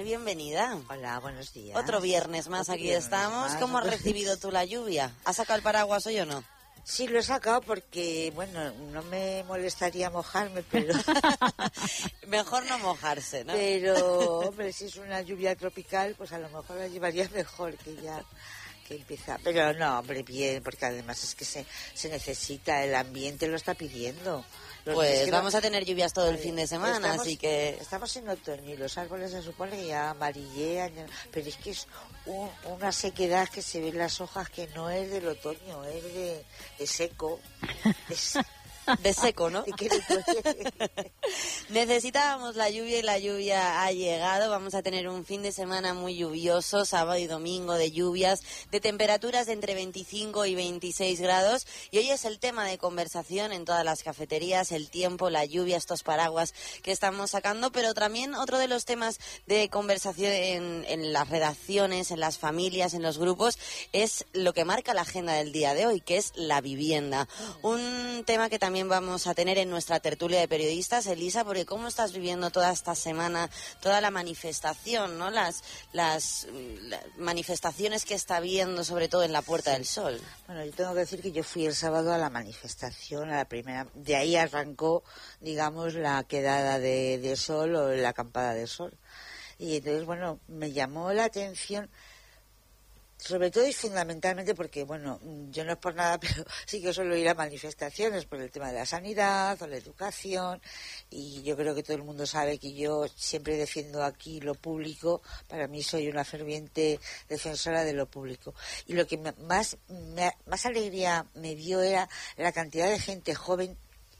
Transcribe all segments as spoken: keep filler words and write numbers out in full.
bienvenida. Hola, buenos días. Otro viernes más, Otro aquí viernes estamos. más. ¿Cómo has recibido tú la lluvia? ¿Has sacado el paraguas hoy o no? Sí, lo he sacado porque, bueno, no me molestaría mojarme, pero... Mejor no mojarse, ¿no? Pero, hombre, si es una lluvia tropical, pues a lo mejor la llevaría mejor que ya... que empieza. Pero no, hombre, bien, porque además es que se, se necesita, el ambiente lo está pidiendo. Los Pues que vamos va... a tener lluvias todo el fin de semana, estamos, así que... Estamos en otoño y los árboles se supone que ya amarillean, pero es que es un, una sequedad que se ven las hojas que no es del otoño, es de, de seco. Es... De seco, ¿no? ¿Qué Necesitábamos la lluvia y la lluvia ha llegado. Vamos a tener un fin de semana muy lluvioso, sábado y domingo de lluvias, de temperaturas de entre veinticinco y veintiséis grados. Y hoy es el tema de conversación en todas las cafeterías, el tiempo, la lluvia, estos paraguas que estamos sacando. Pero también otro de los temas de conversación en, en las redacciones, en las familias, en los grupos, es lo que marca la agenda del día de hoy, que es la vivienda. Un tema que también vamos a tener en nuestra tertulia de periodistas, Elisa, porque cómo estás viviendo toda esta semana, toda la manifestación, ¿no? Las, las, las manifestaciones que está viendo, sobre todo en la Puerta del Sol. Bueno, yo tengo que decir que yo fui el sábado a la manifestación, a la primera, de ahí arrancó, digamos, la quedada de, de sol o la acampada de sol. Y entonces, bueno, me llamó la atención, sobre todo y fundamentalmente porque, bueno, yo no es por nada, pero sí que suelo ir a manifestaciones por el tema de la sanidad o la educación, y yo creo que todo el mundo sabe que yo siempre defiendo aquí lo público. Para mí soy una ferviente defensora de lo público. Y lo que más, más alegría me dio era la cantidad de gente joven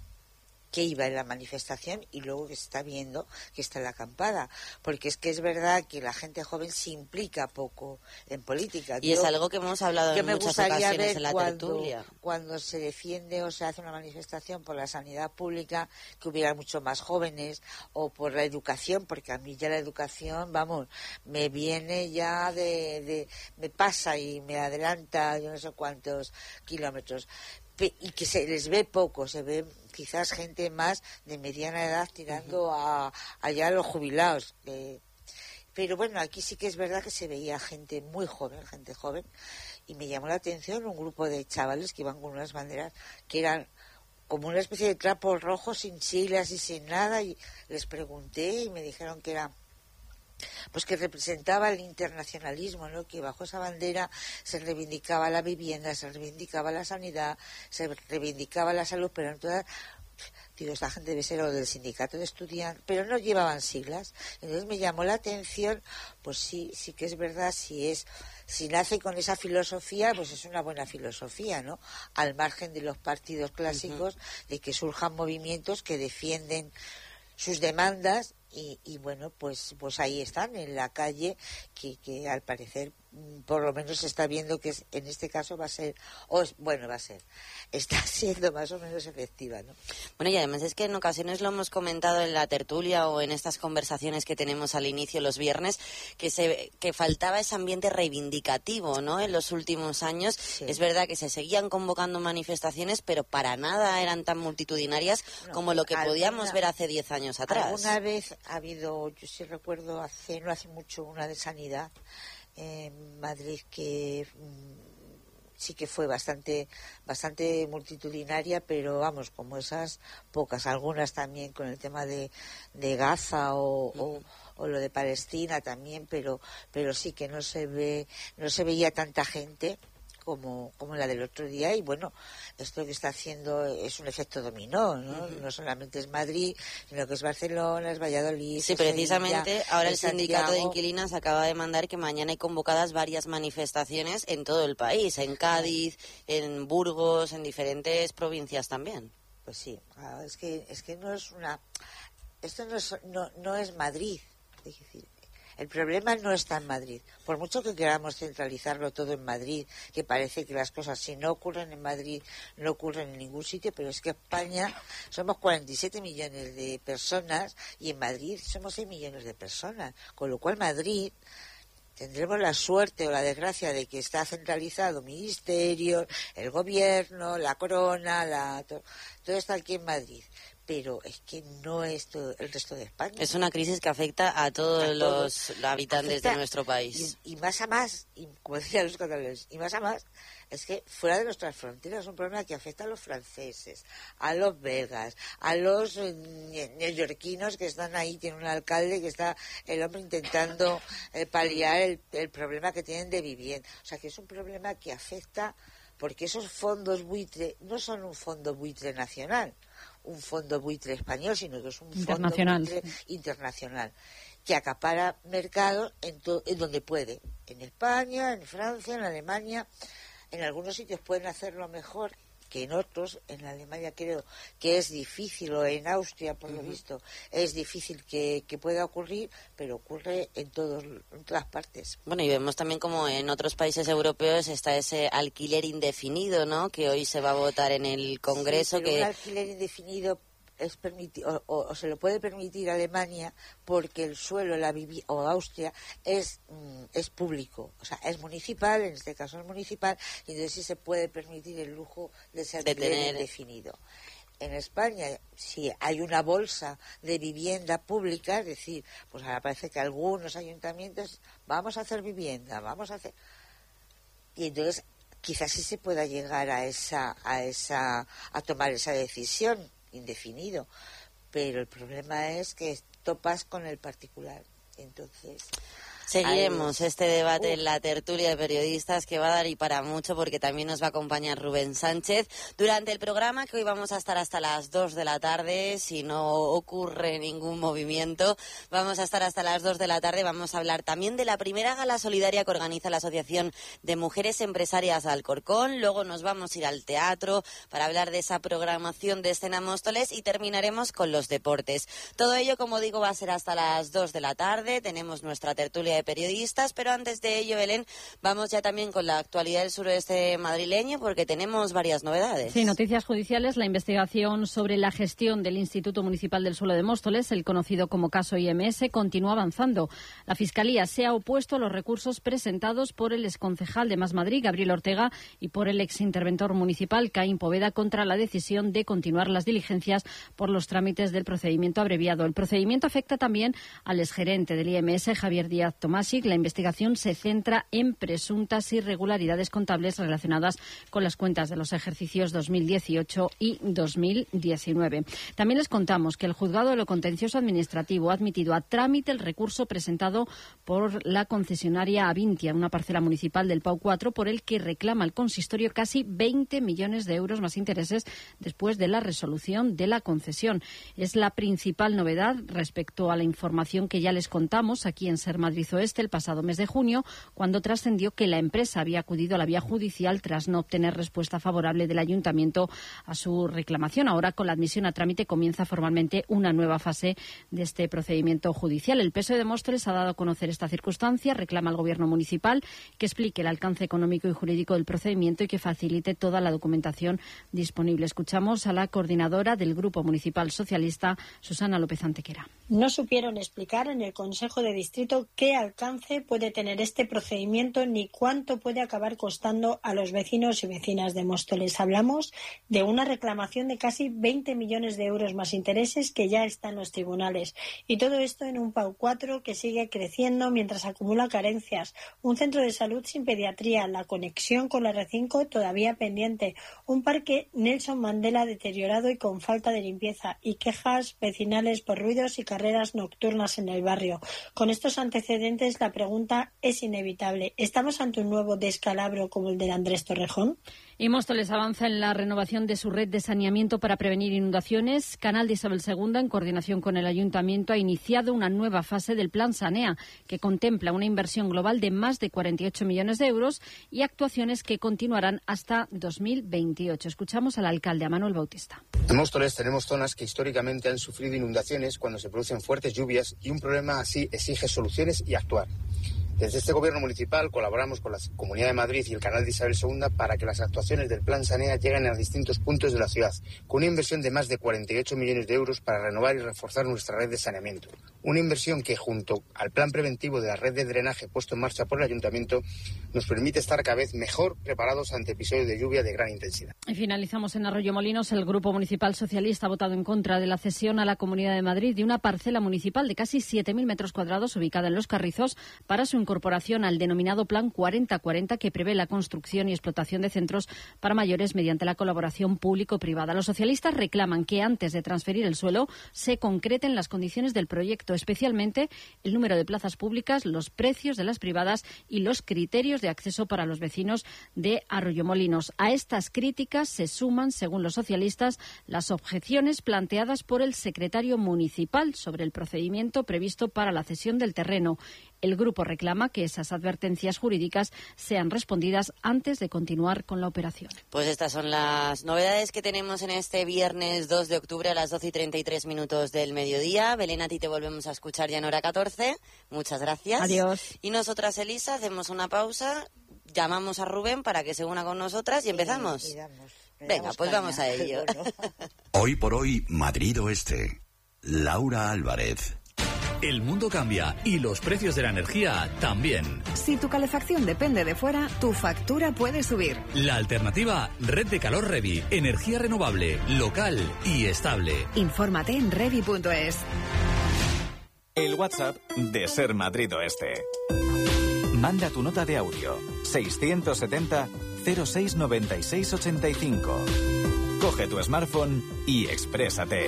que iba en la manifestación y luego que se está viendo que está en la acampada, porque es que es verdad que la gente joven se implica poco en política. Y yo, es algo que hemos hablado en muchas ocasiones en la cuando, tertulia. Cuando se defiende o se hace una manifestación por la sanidad pública, que hubiera mucho más jóvenes, o por la educación, porque a mí ya la educación, vamos, me viene ya de, de me pasa y me adelanta yo no sé cuántos kilómetros, y que se les ve poco, se ve quizás gente más de mediana edad tirando uh-huh. a allá a los jubilados. Eh, pero bueno, aquí sí que es verdad que se veía gente muy joven, gente joven, y me llamó la atención un grupo de chavales que iban con unas banderas que eran como una especie de trapos rojos sin siglas y sin nada, y les pregunté y me dijeron que era pues que representaba el internacionalismo, ¿no? Que bajo esa bandera se reivindicaba la vivienda, se reivindicaba la sanidad, se reivindicaba la salud, pero en todas, digo, esta gente debe ser o del sindicato de estudiantes, pero no llevaban siglas. Entonces me llamó la atención, pues sí, sí que es verdad, si es, si nace con esa filosofía, pues es una buena filosofía, ¿no? Al margen de los partidos clásicos, uh-huh. de que surjan movimientos que defienden sus demandas. Y, y bueno, pues pues ahí están en la calle, que, que al parecer por lo menos se está viendo que es, en este caso va a ser, o es, bueno, va a ser, está siendo más o menos efectiva, ¿no? Bueno, y además es que en ocasiones lo hemos comentado en la tertulia o en estas conversaciones que tenemos al inicio los viernes, que se que faltaba ese ambiente reivindicativo, ¿no? En los últimos años, sí. Es verdad que se seguían convocando manifestaciones, pero para nada eran tan multitudinarias no, como lo que alguna, podíamos ver hace diez años atrás. Alguna vez ha habido, yo sí recuerdo hace, no hace mucho, una de sanidad en Madrid que mmm, sí que fue bastante bastante multitudinaria, pero vamos, como esas pocas, algunas también con el tema de, de Gaza o, uh-huh. o, o lo de Palestina también, pero pero sí que no se ve no se veía tanta gente como, como la del otro día. Y bueno, esto que está haciendo es un efecto dominó, ¿no? Uh-huh. No solamente es Madrid, sino que es Barcelona, es Valladolid. Sí, es precisamente Sevilla, ahora el Santiago. sindicato de inquilinas acaba de mandar que mañana hay convocadas varias manifestaciones en todo el país, en Cádiz, en Burgos, en diferentes provincias también. Pues sí, es que es que no es una, esto no es, no, no es Madrid, es decir, el problema no está en Madrid. Por mucho que queramos centralizarlo todo en Madrid, que parece que las cosas si no ocurren en Madrid no ocurren en ningún sitio, pero es que España somos cuarenta y siete millones de personas y en Madrid somos seis millones de personas, con lo cual Madrid tendremos la suerte o la desgracia de que está centralizado ministerio, el gobierno, la corona, la, todo, todo está aquí en Madrid. pero es que no es todo el resto de España. Es una crisis que afecta a todos, a todos. los habitantes afecta, de nuestro país. Y, y más a más, y, como decían los catalanes, y más a más, es que fuera de nuestras fronteras es un problema que afecta a los franceses, a los belgas, a los eh, neoyorquinos que están ahí, tiene un alcalde que está, el hombre intentando eh, paliar el, el problema que tienen de vivienda. O sea, que es un problema que afecta, porque esos fondos buitre no son un fondo buitre nacional, un fondo buitre español, sino que es un fondo buitre internacional que acapara mercados en, to- en donde puede, en España, en Francia, en Alemania. En algunos sitios pueden hacerlo mejor que en otros. En Alemania creo que es difícil, o en Austria, por lo uh-huh. visto, es difícil que, que pueda ocurrir, pero ocurre en, todos, en todas partes. Bueno, y vemos también como en otros países europeos está ese alquiler indefinido, ¿no?, que hoy se va a votar en el Congreso. Sí, pero que un alquiler indefinido es permiti- o, o, o se lo puede permitir Alemania porque el suelo la vivi- o Austria es mm, es público, o sea, es municipal, en este caso es municipal, y entonces sí se puede permitir el lujo de ese alquiler de tener... indefinido. En España, si hay una bolsa de vivienda pública, es decir, pues ahora parece que algunos ayuntamientos vamos a hacer vivienda, vamos a hacer, y entonces quizás sí se pueda llegar a esa a esa a tomar esa decisión indefinido, pero el problema es que topas con el particular. Entonces seguiremos este debate uh. en la tertulia de periodistas, que va a dar y para mucho, porque también nos va a acompañar Rubén Sánchez durante el programa, que hoy vamos a estar hasta las dos de la tarde. Si no ocurre ningún movimiento, vamos a estar hasta las dos de la tarde. Vamos a hablar también de la primera gala solidaria que organiza la Asociación de Mujeres Empresarias Alcorcón. Luego nos vamos a ir al teatro para hablar de esa programación de Escena Móstoles y terminaremos con los deportes. Todo ello, como digo, va a ser hasta las dos de la tarde. Tenemos nuestra tertulia de periodistas, pero antes de ello, Belén, vamos ya también con la actualidad del suroeste madrileño, porque tenemos varias novedades. Sí, noticias judiciales. La investigación sobre la gestión del Instituto Municipal del Suelo de Móstoles, el conocido como caso I M S, continúa avanzando. La Fiscalía se ha opuesto a los recursos presentados por el exconcejal de Más Madrid, Gabriel Ortega, y por el exinterventor municipal, Caín Poveda, contra la decisión de continuar las diligencias por los trámites del procedimiento abreviado. El procedimiento afecta también al exgerente del I M S, Javier Díaz Tomasic. La investigación se centra en presuntas irregularidades contables relacionadas con las cuentas de los ejercicios dos mil dieciocho y dos mil diecinueve. También les contamos que el Juzgado de lo Contencioso Administrativo ha admitido a trámite el recurso presentado por la concesionaria Avintia, una parcela municipal del Pau cuatro, por el que reclama el consistorio casi veinte millones de euros más intereses después de la resolución de la concesión. Es la principal novedad respecto a la información que ya les contamos aquí en Ser Madrid Oeste el pasado mes de junio, cuando trascendió que la empresa había acudido a la vía judicial tras no obtener respuesta favorable del ayuntamiento a su reclamación. Ahora, con la admisión a trámite, comienza formalmente una nueva fase de este procedimiento judicial. El P S O E de Móstoles ha dado a conocer esta circunstancia, reclama al Gobierno municipal que explique el alcance económico y jurídico del procedimiento y que facilite toda la documentación disponible. Escuchamos a la coordinadora del Grupo Municipal Socialista, Susana López Antequera. No supieron explicar en el Consejo de Distrito qué alcance puede tener este procedimiento ni cuánto puede acabar costando a los vecinos y vecinas de Móstoles. Hablamos de una reclamación de casi veinte millones de euros más intereses que ya está en los tribunales. Y todo esto en un Pau cuatro que sigue creciendo mientras acumula carencias. Un centro de salud sin pediatría, la conexión con la R cinco todavía pendiente, un parque Nelson Mandela deteriorado y con falta de limpieza, y quejas vecinales por ruidos y carreras nocturnas en el barrio. Con estos antecedentes, la pregunta es inevitable. ¿Estamos ante un nuevo descalabro como el del Andrés Torrejón? Y Móstoles avanza en la renovación de su red de saneamiento para prevenir inundaciones. Canal de Isabel segunda, en coordinación con el Ayuntamiento, ha iniciado una nueva fase del Plan Sanea, que contempla una inversión global de más de cuarenta y ocho millones de euros y actuaciones que continuarán hasta dos mil veintiocho. Escuchamos al alcalde, a Manuel Bautista. En Móstoles tenemos zonas que históricamente han sufrido inundaciones cuando se producen fuertes lluvias, y un problema así exige soluciones y actuar. Desde este Gobierno municipal colaboramos con la Comunidad de Madrid y el Canal de Isabel segunda para que las actuaciones del Plan Sanea lleguen a distintos puntos de la ciudad, con una inversión de más de cuarenta y ocho millones de euros para renovar y reforzar nuestra red de saneamiento. Una inversión que, junto al plan preventivo de la red de drenaje puesto en marcha por el Ayuntamiento, nos permite estar cada vez mejor preparados ante episodios de lluvia de gran intensidad. Y finalizamos en Arroyomolinos. El Grupo Municipal Socialista ha votado en contra de la cesión a la Comunidad de Madrid de una parcela municipal de casi siete mil metros cuadrados ubicada en Los Carrizos para su incorporación al denominado Plan cuarenta cuarenta, que prevé la construcción y explotación de centros para mayores mediante la colaboración público-privada. Los socialistas reclaman que antes de transferir el suelo se concreten las condiciones del proyecto, especialmente el número de plazas públicas, los precios de las privadas y los criterios de acceso para los vecinos de Arroyomolinos. A estas críticas se suman, según los socialistas, las objeciones planteadas por el secretario municipal sobre el procedimiento previsto para la cesión del terreno. El grupo reclama que esas advertencias jurídicas sean respondidas antes de continuar con la operación. Pues estas son las novedades que tenemos en este viernes dos de octubre a las doce y treinta y tres minutos del mediodía. Belén, a ti te volvemos a escuchar ya en hora catorce. Muchas gracias. Adiós. Y nosotras, Elisa, hacemos una pausa, llamamos a Rubén para que se una con nosotras y empezamos. Y, y damos, Venga, pues caña. Vamos a ello. Bueno. Hoy por hoy, Madrid Oeste. Laura Álvarez. El mundo cambia y los precios de la energía también. Si tu calefacción depende de fuera, tu factura puede subir. La alternativa, Red de Calor Revi. Energía renovable, local y estable. Infórmate en revi punto es. El WhatsApp de Ser Madrid Oeste. Manda tu nota de audio. seiscientos setenta cero seis noventa y seis ochenta y cinco. Coge tu smartphone y exprésate.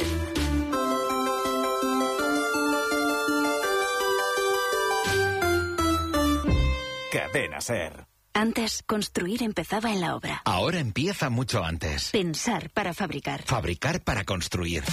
Cadena Ser. Antes, construir empezaba en la obra. Ahora empieza mucho antes. Pensar para fabricar. Fabricar para construir.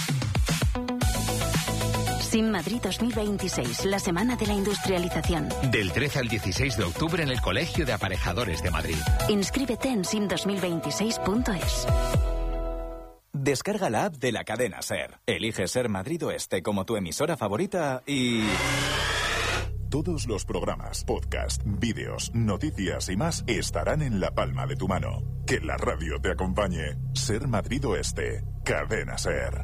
SIM Madrid dos mil veintiséis, la semana de la industrialización. Del trece al dieciséis de octubre en el Colegio de Aparejadores de Madrid. Inscríbete en sim dos mil veintiséis punto es. Descarga la app de la cadena Ser. Elige Ser Madrid Oeste como tu emisora favorita y... Todos los programas, podcast, vídeos, noticias y más estarán en la palma de tu mano. Que la radio te acompañe. Ser Madrid Oeste. Cadena Ser.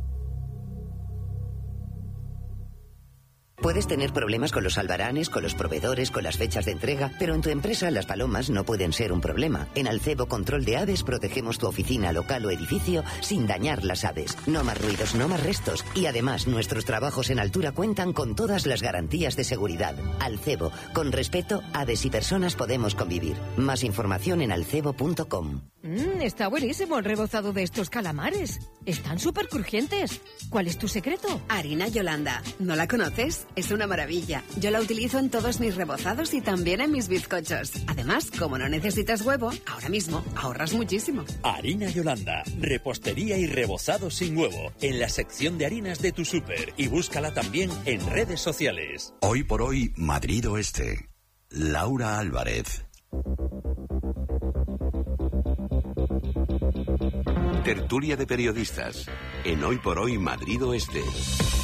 Puedes tener problemas con los albaranes, con los proveedores, con las fechas de entrega, pero en tu empresa las palomas no pueden ser un problema. En Alcebo Control de Aves protegemos tu oficina, local o edificio sin dañar las aves. No más ruidos, no más restos. Y además, nuestros trabajos en altura cuentan con todas las garantías de seguridad. Alcebo, con respeto, aves y personas podemos convivir. Más información en alcebo punto com. Mmm, está buenísimo el rebozado de estos calamares. Están súper crujientes. ¿Cuál es tu secreto? Harina Yolanda. ¿No la conoces? Es una maravilla. Yo la utilizo en todos mis rebozados y también en mis bizcochos. Además, como no necesitas huevo, ahora mismo ahorras muchísimo. Harina Yolanda. Repostería y rebozado sin huevo. En la sección de harinas de tu súper. Y búscala también en redes sociales. Hoy por hoy, Madrid Oeste. Laura Álvarez. Tertulia de periodistas en Hoy por Hoy Madrid Oeste.